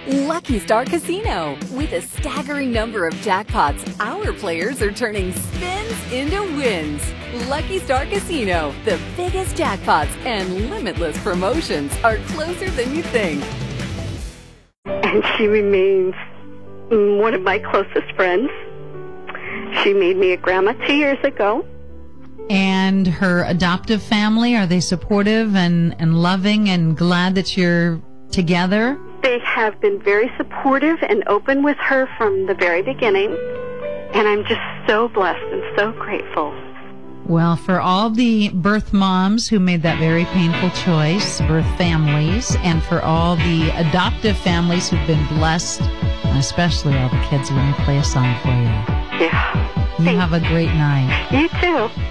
Lucky Star Casino. With a staggering number of jackpots, our players are turning spins into wins. Lucky Star Casino, the biggest jackpots and limitless promotions are closer than you think. And she remains one of my closest friends. She made me a grandma 2 years ago. And her adoptive family, are they supportive and loving and glad that you're together? They have been very supportive and open with her from the very beginning. And I'm just so blessed and so grateful. Well, for all the birth moms who made that very painful choice, birth families, and for all the adoptive families who've been blessed, and especially all the kids, let me play a song for you. Yeah. You have a great night. You too.